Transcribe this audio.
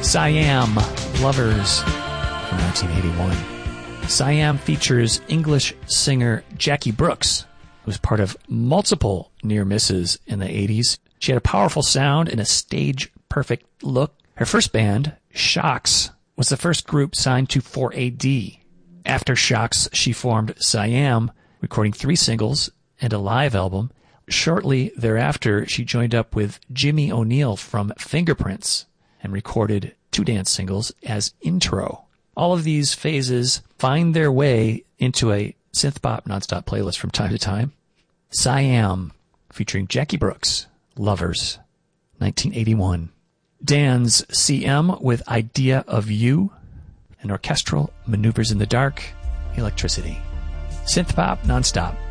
Siam, Lovers from 1981. Siam features English singer Jackie Brooks, who was part of multiple near misses in the 80s. She had a powerful sound and a stage-perfect look. Her first band, Shocks, was the first group signed to 4AD. After Shocks, she formed Siam, recording 3 singles and a live album. Shortly thereafter, she joined up with Jimmy O'Neill from Fingerprints and recorded 2 dance singles as Intro. All of these phases find their way into a synth-pop nonstop playlist from time to time. Siam, featuring Jackie Brooks, Lovers, 1981. Dan's CM with Idea of You, and orchestral Maneuvers in the Dark, Electricity. Synth-pop nonstop.